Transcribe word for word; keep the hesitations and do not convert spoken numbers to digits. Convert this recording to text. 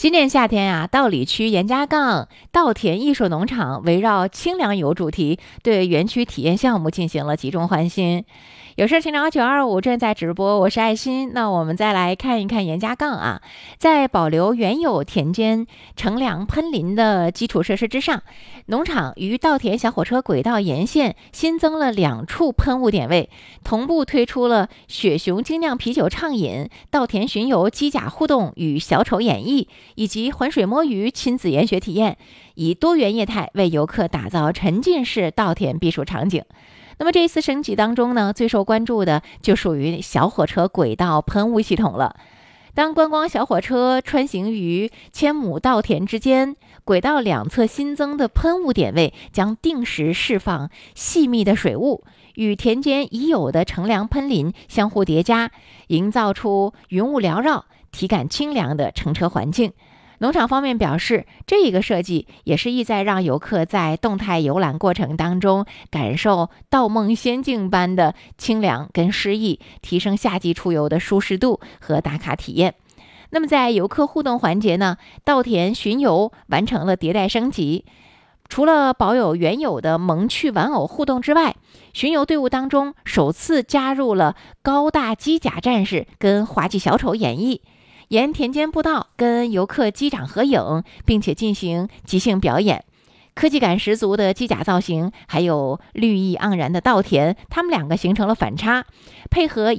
今年夏天呀、啊，道里区严家杠稻田艺术农场围绕清凉游主题，对园区体验项目进行了集中换新。有事情聊九二五正在直播，我是爱心。那我们再来看一看严家杠啊，在保留原有田间乘凉喷淋的基础设施之上，农场于稻田小火车轨道沿线新增了两处喷雾点位，同步推出了雪熊精酿啤酒畅饮、稻田巡游机甲互动与小丑演绎，以及浑水摸鱼亲子研学体验，以多元业态为游客打造沉浸式稻田避暑场景。那么这一次升级当中呢，最受关注的就属于小火车轨道喷雾系统了。当观光小火车穿行于千亩稻田之间，轨道两侧新增的喷雾点位将定时释放细密的水雾，与田间已有的乘凉喷淋相互叠加，营造出云雾缭绕、体感清凉的乘车环境。农场方面表示，这个设计也是意在让游客在动态游览过程当中感受盗梦仙境般的清凉跟诗意，提升夏季出游的舒适度和打卡体验。那么在游客互动环节呢，稻田巡游完成了迭代升级，除了保有原有的萌趣玩偶互动之外，巡游队伍当中首次加入了高大机甲战士跟滑稽小丑演绎，沿田间步道跟游客击掌合影，并且进行即兴表演。科技感十足的机甲造型，还有绿意盎然的稻田，它们两个形成了反差，配合